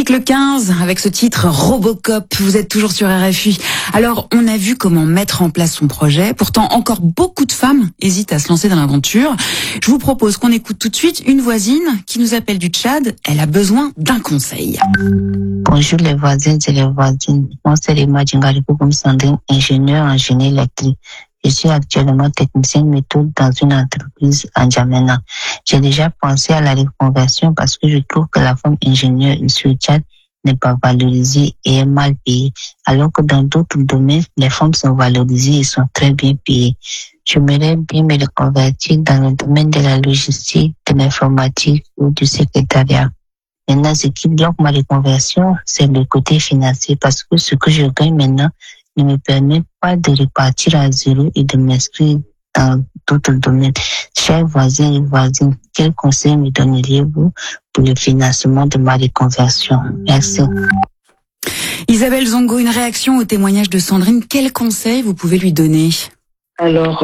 le 15 avec ce titre Robocop. Vous êtes toujours sur RFI. Alors, on a vu comment mettre en place son projet. Pourtant, encore beaucoup de femmes hésitent à se lancer dans l'aventure. Je vous propose qu'on écoute tout de suite une voisine qui nous appelle du Tchad. Elle a besoin d'un conseil. Bonjour les voisines et les voisines. Moi, c'est Rima Djingariko comme Sandrine, ingénieure en génie électrique. Je suis actuellement technicienne méthode dans une entreprise en N'Djamena. J'ai déjà pensé à la reconversion parce que je trouve que la femme ingénieure ici au Tchad n'est pas valorisée et est mal payée, alors que dans d'autres domaines, les femmes sont valorisées et sont très bien payées. J'aimerais bien me reconvertir dans le domaine de la logistique, de l'informatique ou du secrétariat. Maintenant, ce qui bloque ma reconversion, c'est le côté financier parce que ce que je gagne maintenant ne me permet pas de repartir à zéro et de m'inscrire dans d'autres domaines. Chers voisins et voisines, quel conseil me donneriez-vous pour le financement de ma reconversion? Merci. Isabelle Zongo, une réaction au témoignage de Sandrine. Quel conseil vous pouvez lui donner? Alors,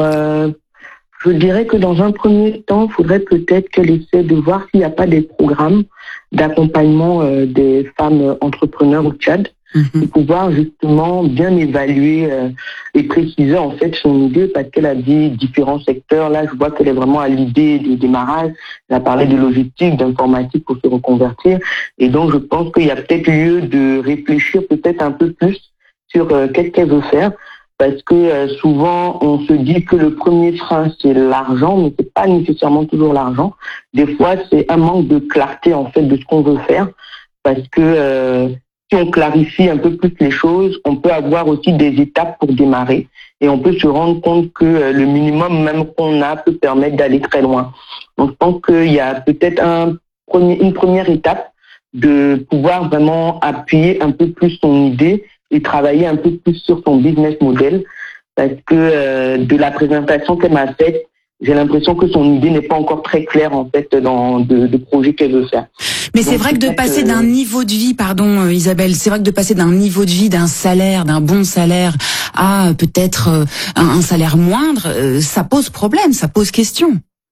je dirais que dans un premier temps, il faudrait peut-être qu'elle essaie de voir s'il n'y a pas des programmes d'accompagnement des femmes entrepreneurs au Tchad, pour pouvoir justement bien évaluer et préciser en fait son idée, parce qu'elle a dit différents secteurs. Là, je vois qu'elle est vraiment à l'idée du démarrage. Elle a parlé de logistique, d'informatique pour se reconvertir. Et donc, je pense qu'il y a peut-être lieu de réfléchir peut-être un peu plus sur qu'est-ce qu'elle veut faire. Parce que souvent, on se dit que le premier frein, c'est l'argent, mais c'est pas nécessairement toujours l'argent. Des fois, c'est un manque de clarté, en fait, de ce qu'on veut faire. Parce que si on clarifie un peu plus les choses, on peut avoir aussi des étapes pour démarrer. Et on peut se rendre compte que le minimum même qu'on a peut permettre d'aller très loin. Donc, je pense qu'il y a peut-être une première étape de pouvoir vraiment appuyer un peu plus son idée et travailler un peu plus sur son business model, parce que de la présentation qu'elle m'a faite, j'ai l'impression que son idée n'est pas encore très claire en fait dans de projets qu'elle veut faire. Mais c'est vrai que de passer d'un niveau de vie, pardon Isabelle, c'est vrai que de passer d'un niveau de vie, d'un salaire, d'un bon salaire à peut-être un salaire moindre, ça pose problème, ça pose question.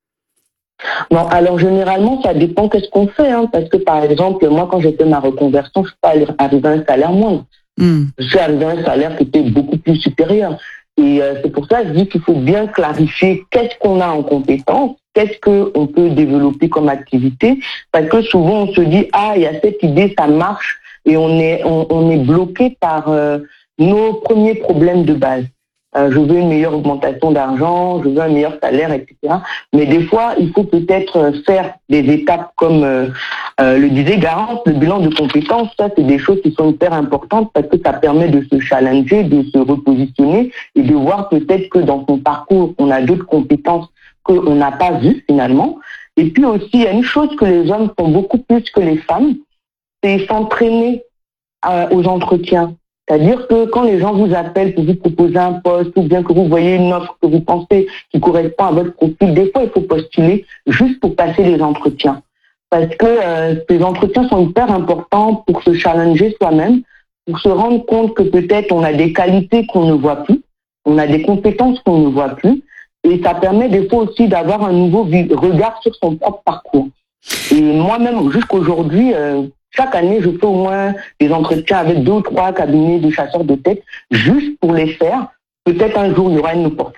Non, alors généralement ça dépend qu'est-ce qu'on fait, parce que par exemple moi quand j'ai fait ma reconversion, je suis pas arrivé à un salaire moindre. Je suis arrivé à un salaire qui était beaucoup plus supérieur. Et c'est pour ça que je dis qu'il faut bien clarifier qu'est-ce qu'on a en compétence, qu'est-ce qu'on peut développer comme activité, parce que souvent on se dit il y a cette idée, ça marche, et on est bloqué par nos premiers problèmes de base. Je veux une meilleure augmentation d'argent, je veux un meilleur salaire, etc. Mais des fois, il faut peut-être faire des étapes comme le disait Garance, le bilan de compétences. Ça, c'est des choses qui sont hyper importantes parce que ça permet de se challenger, de se repositionner et de voir peut-être que dans son parcours, on a d'autres compétences qu'on n'a pas vues finalement. Et puis aussi, il y a une chose que les hommes font beaucoup plus que les femmes, c'est s'entraîner aux entretiens. C'est-à-dire que quand les gens vous appellent pour vous proposer un poste ou bien que vous voyez une offre que vous pensez qui correspond à votre profil, des fois il faut postuler juste pour passer les entretiens. Parce que ces entretiens sont hyper importants pour se challenger soi-même, pour se rendre compte que peut-être on a des qualités qu'on ne voit plus, on a des compétences qu'on ne voit plus, et ça permet des fois aussi d'avoir un nouveau regard sur son propre parcours. Et moi-même, jusqu'aujourd'hui, chaque année, je fais au moins des entretiens avec 2 ou 3 cabinets de chasseurs de tête, juste pour les faire. Peut-être un jour, il y aura une opportunité.